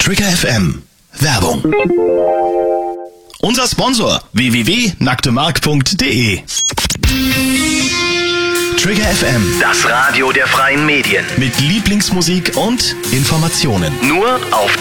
Trigger FM Werbung. Unser Sponsor www.nacktemark.de. Trigger FM, das Radio der freien Medien. mit Lieblingsmusik und Informationen. Nur auf